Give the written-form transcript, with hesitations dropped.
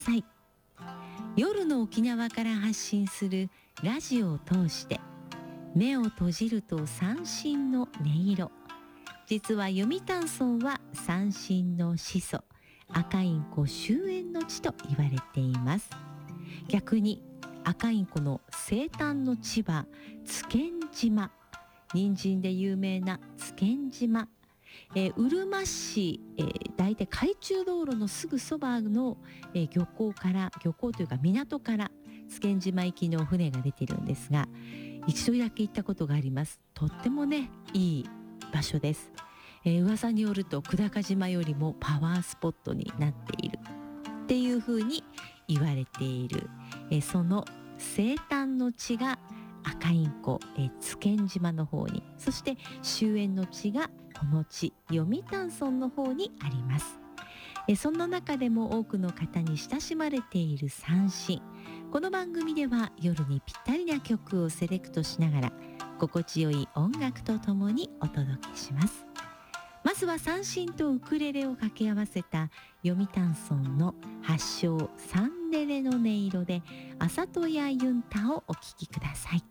さい。夜の沖縄から発信するラジオを通して目を閉じると三線の音色。実は読谷村は三線の始祖、赤インコ終焉の地と言われています。逆に赤インコの生誕の地は津堅島、人参で有名な津堅島、うるま市、大体海中道路のすぐそばの、漁港というか港から津堅島行きの船が出ているんですが、一度だけ行ったことがあります。とってもね、いい場所です。噂によると久高島よりもパワースポットになっているっていうふうに言われている、その生誕の地が赤インコ、津堅島の方に、そして終焉の地がこの地読谷村の方にあります。その中でも多くの方に親しまれている三線。この番組では夜にぴったりな曲をセレクトしながら心地よい音楽とともにお届けします。まずは三線とウクレレを掛け合わせた読谷村の発祥サンデレの音色であさとやユンタをお聴きください。